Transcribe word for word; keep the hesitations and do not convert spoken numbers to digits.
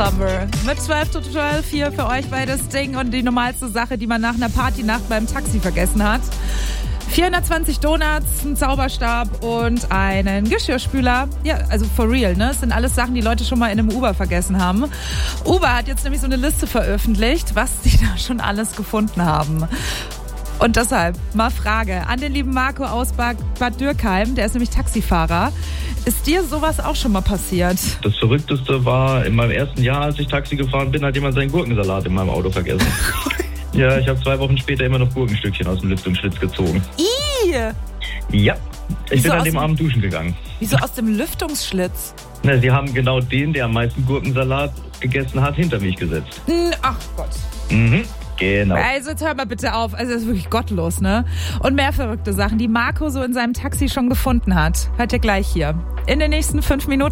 Summer. Mit zwölf to zwölf hier für euch bei das Ding und die normalste Sache, die man nach einer Partynacht beim Taxi vergessen hat. vierhundertzwanzig Donuts, ein Zauberstab und einen Geschirrspüler. Ja, also for real, ne? Das sind alles Sachen, die Leute schon mal in einem Uber vergessen haben. Uber hat jetzt nämlich so eine Liste veröffentlicht, was die da schon alles gefunden haben. Und deshalb mal Frage an den lieben Marco aus Bad Dürkheim, der ist nämlich Taxifahrer. Ist dir sowas auch schon mal passiert? Das Verrückteste war, in meinem ersten Jahr, als ich Taxi gefahren bin, hat jemand seinen Gurkensalat in meinem Auto vergessen. Ja, ich habe zwei Wochen später immer noch Gurkenstückchen aus dem Lüftungsschlitz gezogen. Ih! Ja, ich Wieso bin an aus dem dem- Abend duschen gegangen. Wieso aus dem Lüftungsschlitz? Na, sie haben genau den, der am meisten Gurkensalat gegessen hat, hinter mich gesetzt. Hm, Ach Gott. Mhm, genau. Also jetzt hör mal bitte auf. Also das ist wirklich gottlos, ne? Und mehr verrückte Sachen, die Marco so in seinem Taxi schon gefunden hat. Hört ihr gleich hier. In den nächsten fünf Minuten.